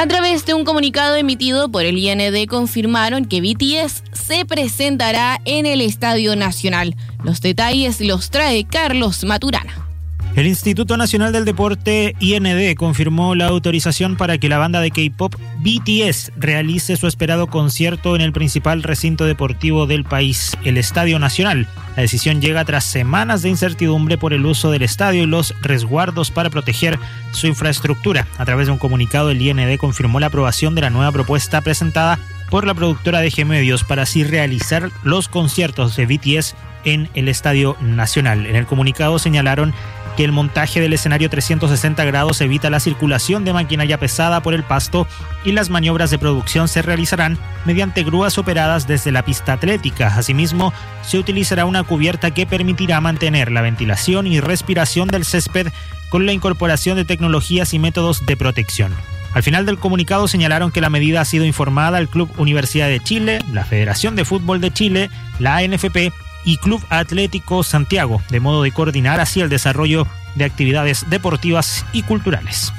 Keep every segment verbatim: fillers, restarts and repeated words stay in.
A través de un comunicado emitido por el I N D confirmaron que B T S se presentará en el Estadio Nacional. Los detalles los trae Carlos Maturana. El Instituto Nacional del Deporte, I N D, confirmó la autorización para que la banda de K-pop B T S realice su esperado concierto en el principal recinto deportivo del país, el Estadio Nacional. La decisión llega tras semanas de incertidumbre por el uso del estadio y los resguardos para proteger su infraestructura. A través de un comunicado, el I N D confirmó la aprobación de la nueva propuesta presentada por la productora de G Medios para así realizar los conciertos de B T S en el Estadio Nacional. En el comunicado señalaron que el montaje del escenario trescientos sesenta grados evita la circulación de maquinaria pesada por el pasto y las maniobras de producción se realizarán mediante grúas operadas desde la pista atlética. Asimismo, se utilizará una cubierta que permitirá mantener la ventilación y respiración del césped con la incorporación de tecnologías y métodos de protección. Al final del comunicado señalaron que la medida ha sido informada al Club Universidad de Chile, la Federación de Fútbol de Chile, la A N F P y Club Atlético Santiago, de modo de coordinar así el desarrollo de actividades deportivas y culturales.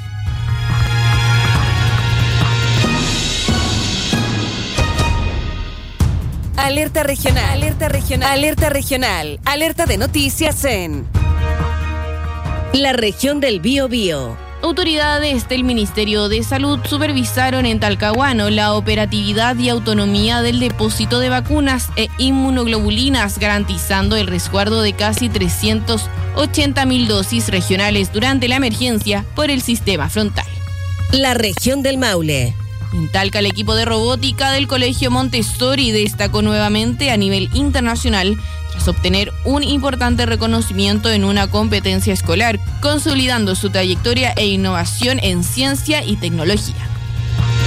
Alerta regional, alerta regional, alerta regional, alerta de noticias en la región del Biobío. Autoridades del Ministerio de Salud supervisaron en Talcahuano la operatividad y autonomía del depósito de vacunas e inmunoglobulinas, garantizando el resguardo de casi trescientas ochenta mil dosis regionales durante la emergencia por el sistema frontal. La región del Maule. En Talca, el equipo de robótica del Colegio Montessori destacó nuevamente a nivel internacional tras obtener un importante reconocimiento en una competencia escolar, consolidando su trayectoria e innovación en ciencia y tecnología.